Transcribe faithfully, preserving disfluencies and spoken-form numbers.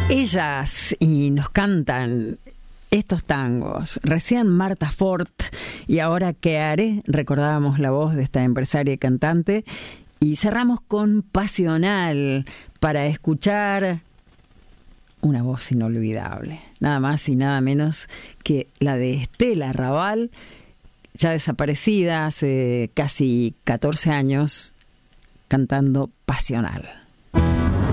Ellas y nos cantan estos tangos. Recién Marta Fort y ahora ¿Qué haré? Recordábamos la voz de esta empresaria y cantante. Y cerramos con Pasional para escuchar una voz inolvidable. Nada más y nada menos que la de Estela Raval, ya desaparecida hace casi catorce años, cantando Pasional.